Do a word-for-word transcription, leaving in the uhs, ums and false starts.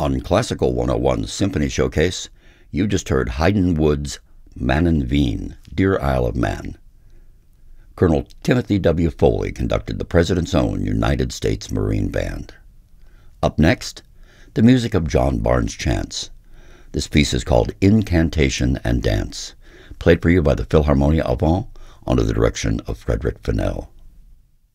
On Classical one oh one Symphony Showcase, you just heard Haydn Wood's Manon Veen, Dear Isle of Man. Colonel Timothy W. Foley conducted the President's Own United States Marine Band. Up next, the music of John Barnes Chance. This piece is called Incantation and Dance, played for you by the Philharmonia Avant under the direction of Frederick Fennell.